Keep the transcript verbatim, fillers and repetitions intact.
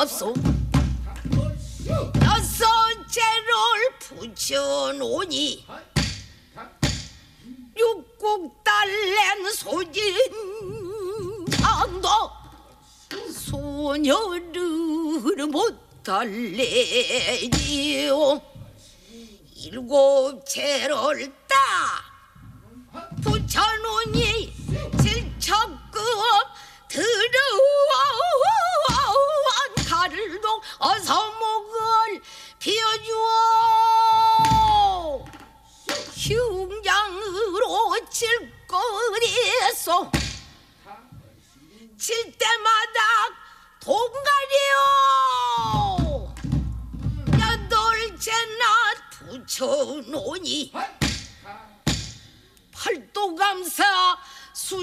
없소. 여섯째를 붙여놓으니 육국 달랜 소진 장도 소녀를 못 달래지요. 일곱째를 딱 붙여놓으니 질척급 들어온 가를동 어서목을 피워주오. 흉장으로 칠거리소. 칠 때마다 동가리요. 여덟째나 붙여놓으니 팔도감사